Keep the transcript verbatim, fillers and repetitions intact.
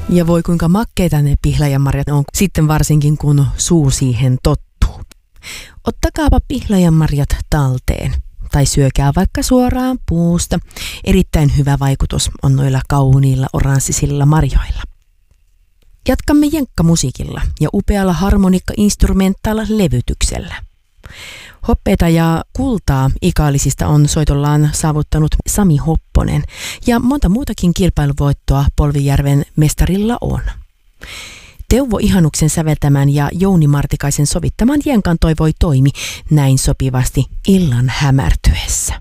Ja voi kuinka makkeita ne pihlajanmarjat on, sitten varsinkin kun suu siihen tottuu. Ottakaapa pihlajanmarjat talteen tai syökää vaikka suoraan puusta. Erittäin hyvä vaikutus on noilla kauniilla oranssisilla marjoilla. Jatkamme jenkkamusiikilla ja upealla harmonikka-instrumentaal-levytyksellä. Hoppeita ja kultaa Ikaalisista on soitollaan saavuttanut Sami Hopponen ja monta muutakin kilpailuvoittoa Polvijärven mestarilla on. Teuvo Ihanuksen säveltämän ja Jouni Martikaisen sovittaman jenkan toivoi toimi näin sopivasti illan hämärtyessä.